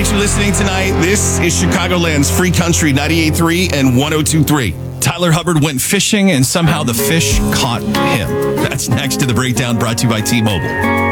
Thanks for listening tonight. This is Chicagoland's Free Country 98.3 and 102.3. Tyler Hubbard went fishing and somehow the fish caught him. That's next to the breakdown brought to you by T-Mobile.